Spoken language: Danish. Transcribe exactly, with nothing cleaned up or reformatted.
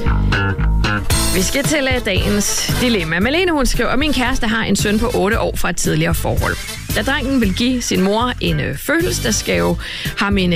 Vi skal til dagens dilemma. Malene, hun skriver, at min kæreste har en søn på otte år fra et tidligere forhold. Da drengen vil give sin mor en fødselsdagsgave, har min